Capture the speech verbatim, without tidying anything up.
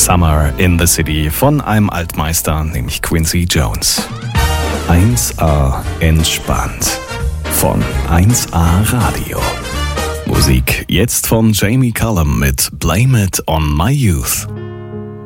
Summer in the City von einem Altmeister, nämlich Quincy Jones. eins A entspannt von eins A Radio. Musik jetzt von Jamie Cullum mit Blame It on My Youth.